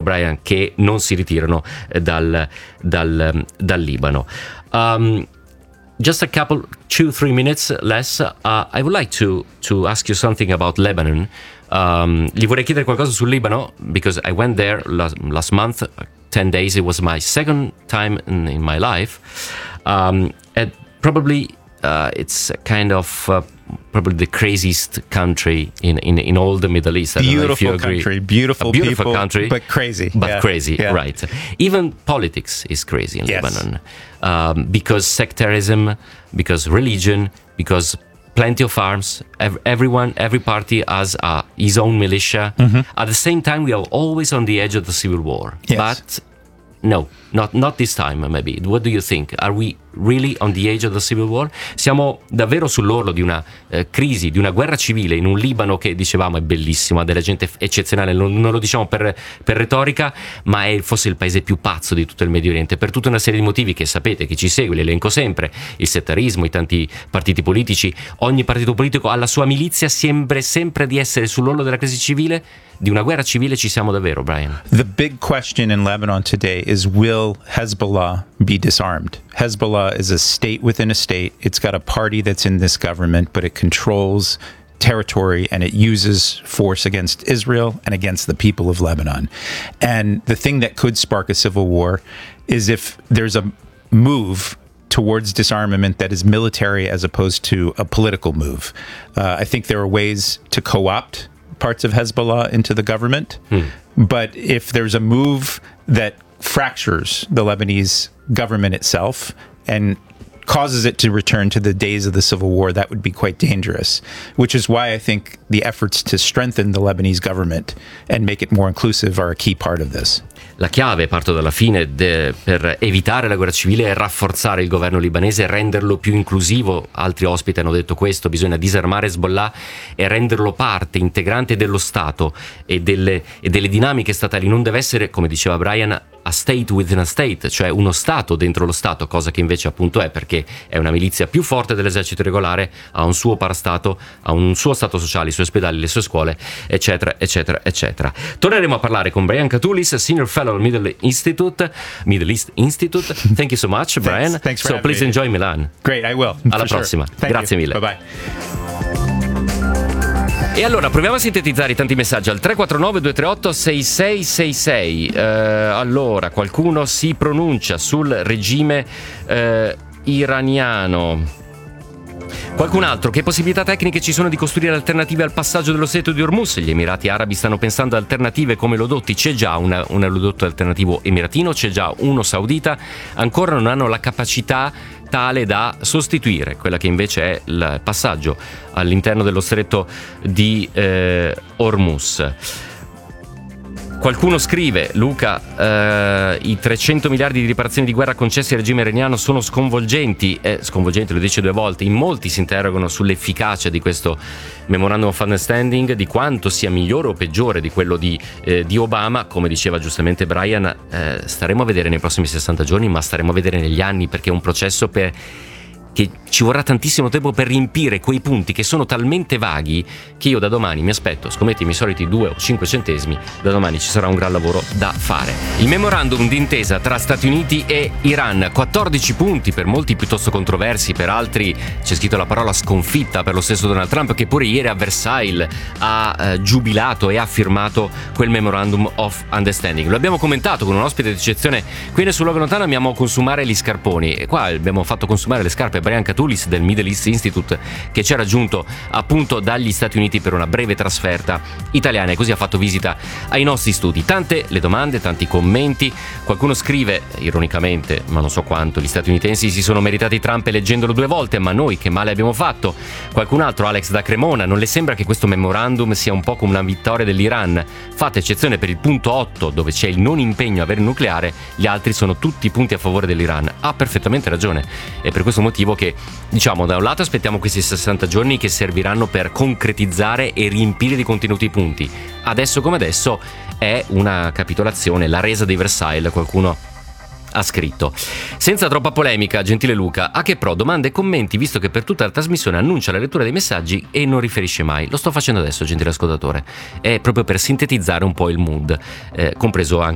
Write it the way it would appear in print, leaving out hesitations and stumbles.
Brian, che non si ritirano dal Libano. Just a couple, 2-3 minutes less. I would like to ask you something about Lebanon. Gli vorrei chiedere qualcosa sul Libano, because I went there last month, 10 days. It was my second time in my life, and probably it's kind of probably the craziest country in all the Middle East. I don't know if you agree. Country, beautiful people, country, but crazy. Crazy, yeah. Right? Even politics is crazy in Lebanon, because sectarism, because religion, because plenty of arms. Every party has his own militia. Mm-hmm. At the same time, we are always on the edge of the civil war. Yes. But no, not this time, maybe. What do you think? Are we really on the edge of the civil war? Siamo davvero sull'orlo di una crisi, di una guerra civile in un Libano che, dicevamo, è bellissimo, ha della gente eccezionale, non lo diciamo per retorica, ma è forse il paese più pazzo di tutto il Medio Oriente, per tutta una serie di motivi che sapete, che ci segue, li elenco sempre: il settarismo, i tanti partiti politici. Ogni partito politico ha la sua milizia, sembra sempre di essere sull'orlo della crisi civile. Di una guerra civile ci siamo davvero, Brian? The big question in Lebanon today is, will Hezbollah be disarmed? Hezbollah is a state within a state. It's got a party that's in this government, but it controls territory and it uses force against Israel and against the people of Lebanon. And the thing that could spark a civil war is if there's a move towards disarmament that is military as opposed to a political move. I think there are ways to co-opt parts of Hezbollah into the government. But if there's a move that fractures the Lebanese government itself and causes it to return to the days of the civil war, that would be quite dangerous, which is why I think the efforts to strengthen the Lebanese government and make it more inclusive are a key part of this. La chiave, parto dalla fine, per evitare la guerra civile è rafforzare il governo libanese e renderlo più inclusivo. Altri ospiti hanno detto questo: bisogna disarmare Hezbollah e renderlo parte integrante dello Stato e delle dinamiche statali. Non deve essere, come diceva Brian, a state within a state, cioè uno Stato dentro lo Stato, cosa che invece appunto è, perché è una milizia più forte dell'esercito regolare, ha un suo parastato, ha un suo Stato sociale, i suoi ospedali, le sue scuole, eccetera, eccetera, eccetera. Torneremo a parlare con Brian Katulis, Senior Fellow al Middle East Institute. Thank you so much, Brian. Thanks for so please me. enjoy Milan. Great, I will. Alla prossima. Grazie mille. Bye bye. E allora proviamo a sintetizzare i tanti messaggi al 349 238 6666. Allora, qualcuno si pronuncia sul regime iraniano. Qualcun altro: che possibilità tecniche ci sono di costruire alternative al passaggio dello Stretto di Hormuz? Gli Emirati Arabi stanno pensando a alternative come lodotti. C'è già un olodotto alternativo emiratino, c'è già uno saudita, ancora non hanno la capacità tale da sostituire quella che invece è il passaggio all'interno dello Stretto di Hormuz. Qualcuno scrive: Luca, i 300 miliardi di riparazioni di guerra concessi al regime iraniano sono sconvolgenti. Sconvolgenti, lo dice 2 volte. In molti si interrogano sull'efficacia di questo Memorandum of Understanding, di quanto sia migliore o peggiore di quello di Obama. Come diceva giustamente Brian, staremo a vedere nei prossimi 60 giorni, ma staremo a vedere negli anni, perché è un processo che ci vorrà tantissimo tempo per riempire quei punti che sono talmente vaghi che io da domani mi aspetto, scommettimi i soliti 2 o 5 centesimi, da domani ci sarà un gran lavoro da fare. Il memorandum d'intesa tra Stati Uniti e Iran, 14 punti, per molti piuttosto controversi, per altri c'è scritto la parola sconfitta per lo stesso Donald Trump, che pure ieri a Versailles ha giubilato e ha firmato quel Memorandum of Understanding. Lo abbiamo commentato con un ospite d'eccezione qui nel Sul Luogo Lontano. Amiamo consumare gli scarponi e qua abbiamo fatto consumare le scarpe a Brian Katulis del Middle East Institute, che ci ha raggiunto appunto dagli Stati Uniti per una breve trasferta italiana e così ha fatto visita ai nostri studi. Tante le domande, tanti commenti. Qualcuno scrive ironicamente, ma non so quanto: gli statunitensi si sono meritati Trump eleggendolo 2 volte, ma noi che male abbiamo fatto? Qualcun altro, Alex da Cremona: non le sembra che questo memorandum sia un po' come una vittoria dell'Iran? Fate eccezione per il punto 8 dove c'è il non impegno a avere il nucleare, gli altri sono tutti punti a favore dell'Iran. Ha perfettamente ragione, e per questo motivo che, diciamo, da un lato aspettiamo questi 60 giorni che serviranno per concretizzare e riempire di contenuti i punti. Adesso come adesso è una capitolazione, la resa di Versailles, qualcuno ha scritto. Senza troppa polemica, gentile Luca, a che pro? Domande e commenti, visto che per tutta la trasmissione annuncia la lettura dei messaggi e non riferisce mai. Lo sto facendo adesso, gentile ascoltatore, è proprio per sintetizzare un po' il mood, compreso anche